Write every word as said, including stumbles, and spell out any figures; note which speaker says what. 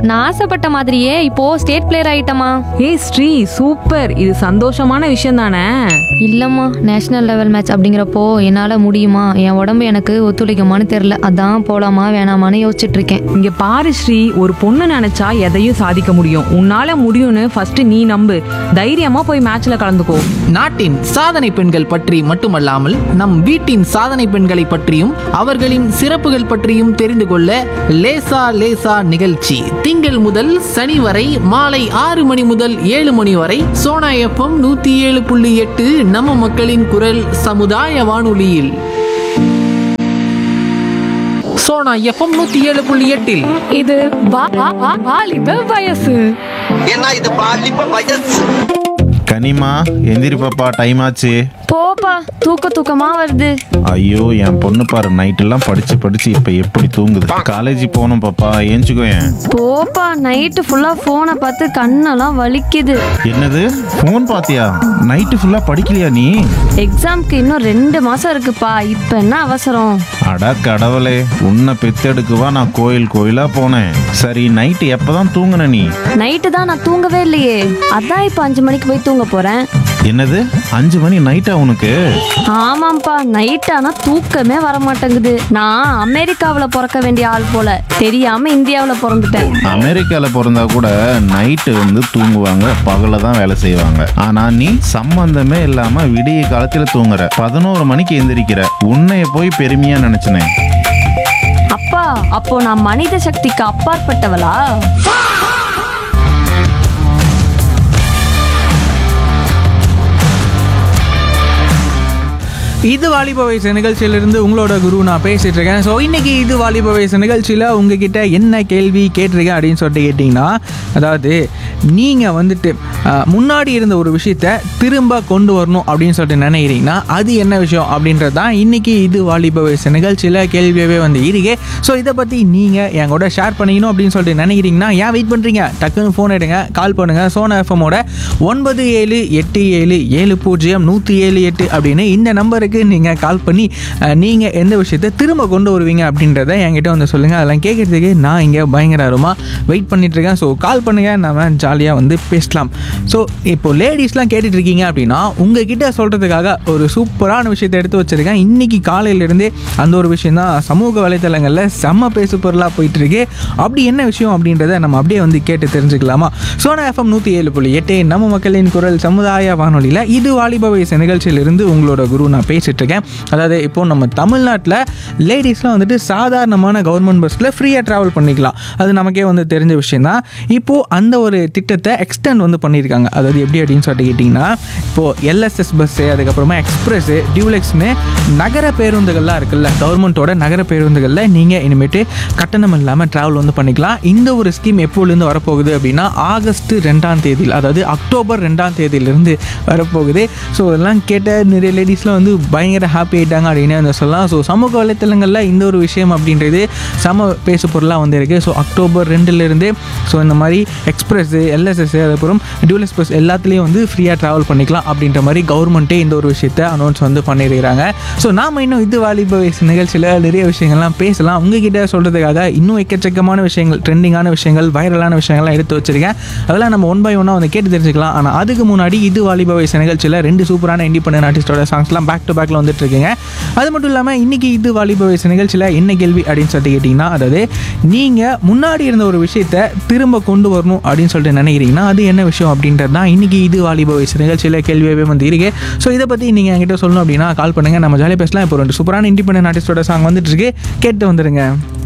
Speaker 1: நான் ஆசைப்பட்ட மாதிரியே இப்போ ஸ்டேட் பிளேயர் ஆயிட்டமா.
Speaker 2: ஏய் ஸ்ரீ, சூப்பர். இது சந்தோஷமான விஷயம் தானே?
Speaker 1: இல்லம்மா, நேஷனல் லெவல் மேட்ச் அப்படிங்கிறப்போ என்னால முடியுமா, என் உடம்பு எனக்கு ஒத்துழைக்குமான்னு தெரியல. அதான் போலாமா வேணாமான்னு யோசிச்சுட்டு இருக்கேன்.
Speaker 2: இங்க பாரு ஸ்ரீ, ஒரு பொண்ணு நினைச்சா எதையும் சாதிக்க முடியும். உன்னால முடியும்னு ஃபர்ஸ்ட் நீ நம்பு. தைரியமா போய் மேட்ச்ல கலந்துக்கோ.
Speaker 3: நாட்டின் சாதனை பெண்கள் பற்றி மட்டுமல்லாமல் நம் வீட்டின் சாதனை பெண்களை பற்றியும் அவர்களின் சிறப்புகள் பற்றியும் தெரிந்து கொள்ள லேசா லேசா நிகழ்ச்சி திங்கள் முதல் சனி வரை மாலை ஆறு மணி முதல் ஏழு மணி வரை சோனா எஃப்எம் நூத்தி ஏழு புள்ளி எட்டு நம்ம மக்களின் குரல் சமுதாய வானொலியில். சோனா எஃப்எம் நூத்தி ஏழு புள்ளி எட்டில்
Speaker 1: இது வாலிப வயசு.
Speaker 4: ஏன்னா இது பாலிப்ப வயசு.
Speaker 5: கனிமா, எந்திரி பாப்பா, டைம் ஆச்சு.
Speaker 1: போப்பா, தூக்க தூக்கமா வருது.
Speaker 5: ஐயோ, என் பொண்ணு பாரு, நைட் எல்லாம் படிச்சு படிச்சு இப்ப எப்படி தூங்குது. காலேஜ் போகணும் பாப்பா, ஏஞ்சுக்கோ. ஏன்
Speaker 1: போப்பா, நைட்டு ஃபுல்லா போனை பார்த்து கண்ணெல்லாம் வலிக்குது.
Speaker 5: என்னது, போன் பாத்தியா? நைட்டு ஃபுல்லா படிக்கலையா நீ?
Speaker 1: எக்ஸாம்க்கு இன்னும் ரெண்டு மாசம் இருக்குப்பா, இப்ப என்ன அவசரம்?
Speaker 5: அடா கடவுளே, உன்னை பெத்தெடுக்குவா நான் கோயில் கோயிலா போனேன். சரி, நைட்டு எப்பதான் தூங்குன நீ?
Speaker 1: நைட்டு தான் நான் தூங்கவே இல்லையே, அதான் இப்ப அஞ்சு மணிக்கு போய் தூங்க போறேன்.
Speaker 5: என்னது, அஞ்சு மணி நைட்டா உனக்கு?
Speaker 1: ஆமாப்பா, நைட் ஆனா தூக்கமே வர மாட்டேங்குது. நான் அமெரிக்காவுல பிறக்க வேண்டிய ஆள் போல, தெரியாம இந்தியாவுல பிறந்துட்டேன்.
Speaker 5: அமெரிக்கால பிறந்தா கூட நைட்டு வந்து தூங்குவாங்க, பகல தான் வேலை செய்வாங்க. ஆனா நீ சம்பந்தமே இல்லாம விடிய காலத்துல தூங்குற, பதினோரு மணிக்கு எந்திரிக்கிற. உன்னைய போய் பெருமையா நினைச்சனே.
Speaker 1: அப்பா, அப்போ நான் மனித சக்திக்கு அப்பாற்பட்டவளா?
Speaker 6: இது வாலிப வயசு நிகழ்ச்சியிலிருந்து உங்களோட குரு நான் பேசிட்டு இருக்கேன். ஸோ இன்னைக்கு இது வாலிப வயசு நிகழ்ச்சியில் உங்ககிட்ட என்ன கேள்வி கேட்டிருக்கேன் அப்படின்னு சொல்லிட்டு கேட்டிங்கன்னா, அதாவது நீங்கள் வந்துட்டு முன்னாடி இருந்த ஒரு விஷயத்த திரும்ப கொண்டு வரணும் அப்படின்னு சொல்லிட்டு நினைக்கிறீங்கன்னா அது என்ன விஷயம் அப்படின்றது தான் இன்னைக்கு இது வாலிப வயசு நிகழ்ச்சியில் கேள்வியாகவே வந்து இருக்கு. ஸோ இதை பற்றி நீங்கள் என் கூட ஷேர் பண்ணிக்கணும் அப்படின்னு சொல்லிட்டு நினைக்கிறீங்கன்னா ஏன் வெயிட் பண்ணுறீங்க? டக்குன்னு ஃபோன் எடுங்க, கால் பண்ணுங்கள். சோனா எஃப்எம்மோட ஒன்பது ஏழு எட்டு ஏழு ஏழு பூஜ்ஜியம் நூற்றி ஏழு எட்டு அப்படின்னு இந்த நம்பருக்கு நீங்கள் கால் பண்ணி நீங்கள் எந்த விஷயத்தை திரும்ப கொண்டு வருவீங்க அப்படின்றத என்கிட்ட வந்து சொல்லுங்கள். அதெல்லாம் கேட்குறதுக்கு நான் இங்கே பயங்கரமாக வெயிட் பண்ணிட்டுருக்கேன். ஸோ கால் பண்ணுங்கள், நம்ம ஜாலியாக வந்து பேசலாம். ஸோ இப்போது லேடிஸ்லாம் கேட்டுட்ருக்கீங்க அப்படின்னா உங்ககிட்ட சொல்கிறதுக்காக ஒரு சூப்பரான விஷயத்தை எடுத்து வச்சுருக்கேன். இன்றைக்கி காலையிலேருந்தே அந்த ஒரு விஷயம் தான் சமூக வலைத்தளங்களில் செம்ம பேசு பொருளாக போயிட்டுருக்கு. அப்படி என்ன விஷயம் அப்படின்றத நம்ம அப்படியே வந்து கேட்டு தெரிஞ்சுக்கலாமா? சோனா எஃப்எம் நூற்றி ஏழு புள்ளி எட்டு நம்ம மக்களின் குரல் சமுதாய வானொலியில் இது வாலிப வயசு நிகழ்ச்சியிலிருந்து உங்களோட குரு நான் பேசிட்டு இருக்கேன். அதாவது இப்போ நம்ம தமிழ்நாட்டில் லேடிஸ்லாம் வந்துட்டு சாதாரணமான கவர்மெண்ட் பஸ்ஸில் ஃப்ரீயாக ட்ராவல் பண்ணிக்கலாம். அது நமக்கே வந்து தெரிஞ்ச விஷயம் தான். இப்போது அந்த ஒரு திட்டத்தை எக்ஸ்டெண்ட் வந்து பண்ணியிருக்காங்க. அதாவது எப்படி அப்படின்னு சொல்லிட்டு கேட்டிங்கன்னா, இப்போது எல்எஸ்எஸ் பஸ்ஸு, அதுக்கப்புறமா எக்ஸ்பிரஸ்ஸு, டியூலெக்ஸ்னு நகர பேருந்துகள்லாம் இருக்குல்ல, கவர்மெண்ட்டோட நகர பேருந்துகளில் நீங்கள் இனிமேட்டு கட்டணம் இல்லாமல் ட்ராவல் வந்து பண்ணிக்கலாம். இந்த ஒரு ஸ்கீம் எப்போலேருந்து வரப்போகுது அப்படின்னா ஆகஸ்ட் ரெண்டாம் தேதியில், அதாவது அக்டோபர் ரெண்டாம் தேதியிலிருந்து வரப்போகுது. ஸோ இதெல்லாம் கேட்ட நிறைய லேடிஸ்லாம் வந்து பயங்கர ஹாப்பி ஆகிட்டாங்க அப்படின்னு வந்து சொல்லலாம். ஸோ சமூக வலைத்தளங்களில் இந்த ஒரு விஷயம் அப்படின்றது சம பேசு பொருளாக வந்து இருக்குது. ஸோ அக்டோபர் ரெண்டுலேருந்து ஸோ இந்த மாதிரி எக்ஸ்பிரஸ்ஸு, எல்எஸ்எஸ், அதுக்கப்புறம் டியூலெக்ஸ் பஸ் எல்லாத்துலேயும் வந்து ஃப்ரீயாக ட்ராவல் பண்ணிக்கலாம் அப்படின்ற மாதிரி கவர்மெண்ட்டே இந்த ஒரு விஷயத்தை அனௌன்ஸ் வந்து பண்ணியிருக்கிறாங்க. ஸோ நாம் இன்னும் இது வாலிப வயசு நிகழ்ச்சியில் நிறைய விஷயங்கள்லாம் பேசலாம். உங்ககிட்ட சொல்கிறதுக்காக இன்னும் எக்கச்சக்கமான விஷயங்கள், ட்ரெண்டிங்கான விஷயங்கள், வைரலான விஷயங்கள்லாம் எடுத்து வச்சுருக்கேன். அதெல்லாம் நம்ம ஒன் பை ஒன்னாக வந்து கேட்டு தெரிஞ்சுக்கலாம். ஆனால் அதுக்கு முன்னாடி இது வாலிப வயசு நிகழ்ச்சியில் ரெண்டு சூப்பரான இண்டிபெண்டன்ட் ஆர்டிஸ்டோட சாங்ஸ்லாம் பேக் டு பேக்கில் வந்துட்டு இருக்குங்க. அது மட்டும் இல்லாமல் இன்றைக்கி இது வாலிப வயசு நிகழ்ச்சியில் என்ன கேள்வி அப்படின்னு சொல்லிட்டு கேட்டிங்கன்னா, அதாவது நீங்கள் முன்னாடி இருந்த ஒரு விஷயத்தை திரும்ப கொண்டு வரணும் அப்படின்னு சொல்லிட்டு நினைக்கிறீங்கன்னா அது என்ன விஷயம் அப்படின்றது தான் இன்றைக்கி இது வாலிப வயசு நிகழ்ச்சியில் கேள்வியாகவே வந்து இருக்கு. ஸோ இதை பற்றி நீங்கள் என்கிட்ட சொல்லணும் அப்படின்னா கால் பண்ணுங்கள், நம்ம ஜாலியாக பேசலாம். இப்போ ரெண்டு சூப்பரான இண்டிபெண்டன்ட் ஆர்டிஸ்டோட சாங் வந்துட்டு இருக்கு, கேட்டு வந்துடுங்க.